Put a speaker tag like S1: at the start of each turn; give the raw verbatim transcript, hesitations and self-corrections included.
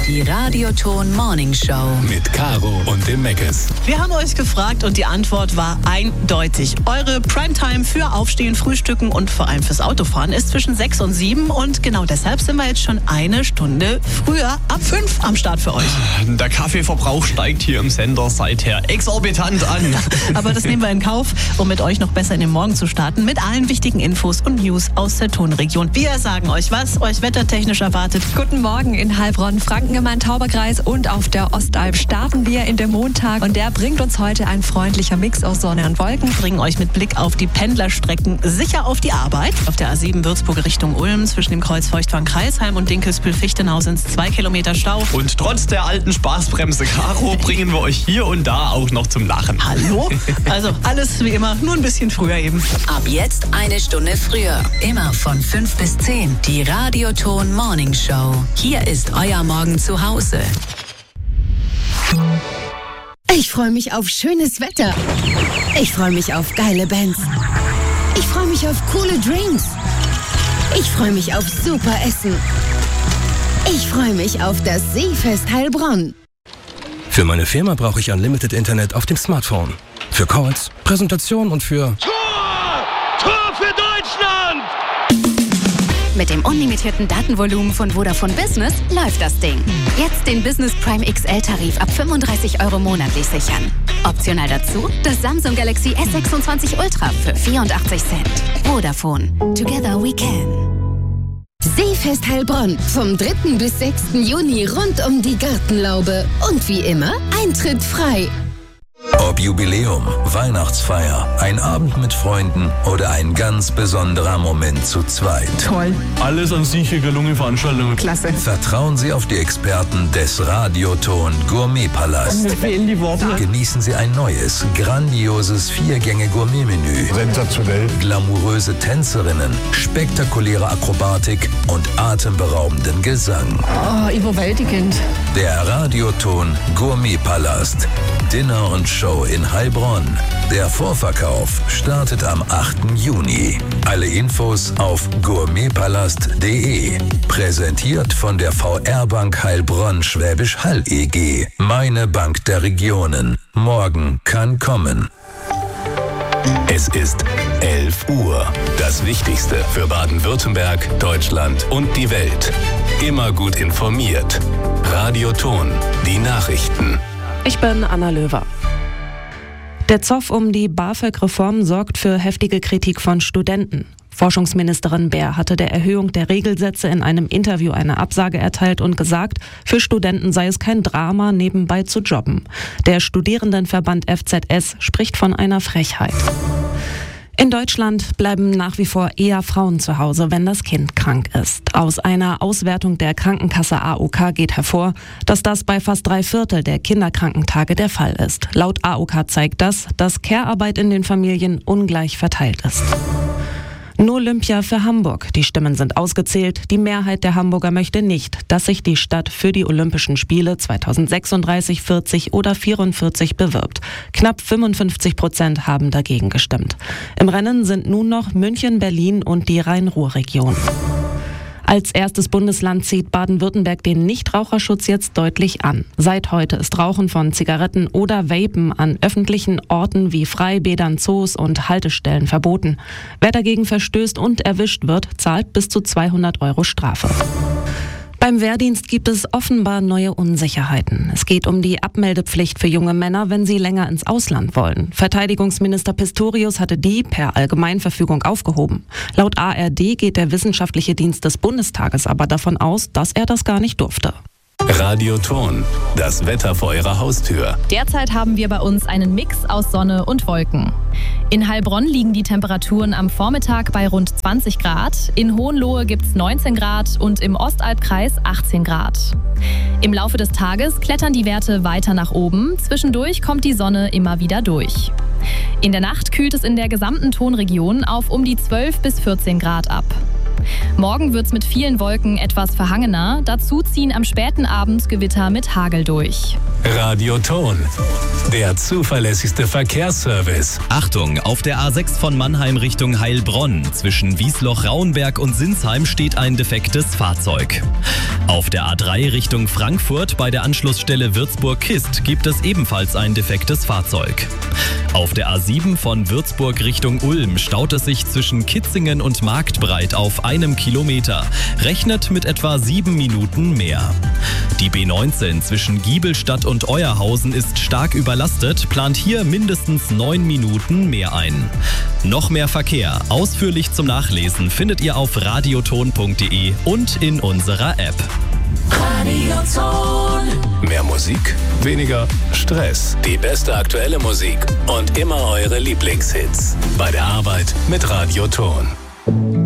S1: Die Radioton Morning Show.
S2: Mit Caro und dem Meckes.
S3: Wir haben euch gefragt und die Antwort war eindeutig. Eure Primetime für Aufstehen, Frühstücken und vor allem fürs Autofahren ist zwischen sechs und sieben. Und genau deshalb sind wir jetzt schon eine Stunde früher, ab fünf am Start für euch.
S4: Der Kaffeeverbrauch steigt hier im Sender seither exorbitant an.
S3: Aber das nehmen wir in Kauf, um mit euch noch besser in den Morgen zu starten. Mit allen wichtigen Infos und News aus der Tonregion. Wir sagen euch, was euch wettertechnisch erwartet.
S5: Guten Morgen in Heilbronn, Frankengemein-Tauberkreis und auf der Ostalb starten wir in den Montag. Und der bringt uns heute ein freundlicher Mix aus Sonne und Wolken.
S3: Bringen euch mit Blick auf die Pendlerstrecken sicher auf die Arbeit. Auf der A sieben Würzburg Richtung Ulm zwischen dem Kreuz Feuchtwangen-Kreisheim und Dinkelsbühl-Fichtenau sind es zwei Kilometer Stau.
S4: Und trotz der alten Spaßbremse Caro bringen wir euch hier und da auch noch zum Lachen.
S3: Hallo? Also alles wie immer, nur ein bisschen früher eben.
S1: Ab jetzt eine Stunde früher. Immer von fünf bis zehn. Die Radioton Morning Show. Hier ist euer Morgen zu Hause.
S6: Ich freue mich auf schönes Wetter. Ich freue mich auf geile Bands. Ich freue mich auf coole Drinks. Ich freue mich auf super Essen. Ich freue mich auf das Seefest Heilbronn.
S7: Für meine Firma brauche ich Unlimited Internet auf dem Smartphone. Für Calls, Präsentation und für...
S8: Tor! Tor für Deutschland!
S9: Mit dem unlimitierten Datenvolumen von Vodafone Business läuft das Ding. Jetzt den Business Prime X L-Tarif ab fünfunddreißig Euro monatlich sichern. Optional dazu das Samsung Galaxy S sechsundzwanzig Ultra für vierundachtzig Cent. Vodafone. Together we can.
S6: Seefest Heilbronn. Vom dritten bis sechsten Juni rund um die Gartenlaube. Und wie immer, Eintritt frei.
S10: Ob Jubiläum, Weihnachtsfeier, ein Abend mit Freunden oder ein ganz besonderer Moment zu zweit.
S3: Toll.
S4: Alles an sich eine gelungene Veranstaltung.
S3: Klasse.
S10: Vertrauen Sie auf die Experten des Radioton Gourmetpalast.
S3: Mir fehlen die Worte.
S10: Genießen Sie ein neues, grandioses Vier-Gänge-Gourmet-Menü.
S11: Sensationell.
S10: Glamouröse Tänzerinnen, spektakuläre Akrobatik und atemberaubenden Gesang.
S3: Oh, überwältigend.
S10: Der Radioton Gourmetpalast. Dinner und Show in Heilbronn. Der Vorverkauf startet am achten Juni. Alle Infos auf gourmetpalast punkt de. Präsentiert von der V R-Bank Heilbronn Schwäbisch Hall E G. Meine Bank der Regionen. Morgen kann kommen.
S2: Es ist elf Uhr. Das Wichtigste für Baden-Württemberg, Deutschland und die Welt. Immer gut informiert. Radioton. Die Nachrichten.
S12: Ich bin Anna Löwer. Der Zoff um die BAföG-Reform sorgt für heftige Kritik von Studenten. Forschungsministerin Baer hatte der Erhöhung der Regelsätze in einem Interview eine Absage erteilt und gesagt, für Studenten sei es kein Drama, nebenbei zu jobben. Der Studierendenverband F Z S spricht von einer Frechheit. In Deutschland bleiben nach wie vor eher Frauen zu Hause, wenn das Kind krank ist. Aus einer Auswertung der Krankenkasse A O K geht hervor, dass das bei fast drei Viertel der Kinderkrankentage der Fall ist. Laut A O K zeigt das, dass Care-Arbeit in den Familien ungleich verteilt ist. Nur Olympia für Hamburg. Die Stimmen sind ausgezählt. Die Mehrheit der Hamburger möchte nicht, dass sich die Stadt für die Olympischen Spiele zweitausendsechsunddreißig, vierzig oder vierundvierzig bewirbt. Knapp fünfundfünfzig Prozent haben dagegen gestimmt. Im Rennen sind nun noch München, Berlin und die Rhein-Ruhr-Region. Als erstes Bundesland zieht Baden-Württemberg den Nichtraucherschutz jetzt deutlich an. Seit heute ist Rauchen von Zigaretten oder Vapen an öffentlichen Orten wie Freibädern, Zoos und Haltestellen verboten. Wer dagegen verstößt und erwischt wird, zahlt bis zu zweihundert Euro Strafe. Beim Wehrdienst gibt es offenbar neue Unsicherheiten. Es geht um die Abmeldepflicht für junge Männer, wenn sie länger ins Ausland wollen. Verteidigungsminister Pistorius hatte die per Allgemeinverfügung aufgehoben. Laut A R D geht der Wissenschaftliche Dienst des Bundestages aber davon aus, dass er das gar nicht durfte.
S2: Radioton. Das Wetter vor Ihrer Haustür.
S13: Derzeit haben wir bei uns einen Mix aus Sonne und Wolken. In Heilbronn liegen die Temperaturen am Vormittag bei rund zwanzig Grad. In Hohenlohe gibt es neunzehn Grad und im Ostalbkreis achtzehn Grad. Im Laufe des Tages klettern die Werte weiter nach oben. Zwischendurch kommt die Sonne immer wieder durch. In der Nacht kühlt es in der gesamten Tonregion auf um die zwölf bis vierzehn Grad ab. Morgen wird's mit vielen Wolken etwas verhangener. Dazu ziehen am späten Abend Gewitter mit Hagel durch.
S2: Radioton, der zuverlässigste Verkehrsservice.
S11: Achtung, auf der A sechs von Mannheim Richtung Heilbronn zwischen Wiesloch-Rauenberg und Sinsheim steht ein defektes Fahrzeug. Auf der A drei Richtung Frankfurt bei der Anschlussstelle Würzburg-Kist gibt es ebenfalls ein defektes Fahrzeug. Auf der A sieben von Würzburg Richtung Ulm staut es sich zwischen Kitzingen und Marktbreit auf einem Kilometer. Rechnet mit etwa sieben Minuten mehr. Die B neunzehn zwischen Giebelstadt und Euerhausen ist stark überlastet, plant hier mindestens neun Minuten mehr ein. Noch mehr Verkehr, ausführlich zum Nachlesen, findet ihr auf radioton punkt de und in unserer App.
S2: Radioton. Mehr Musik, weniger Stress. Die beste aktuelle Musik und immer eure Lieblingshits. Bei der Arbeit mit Radioton.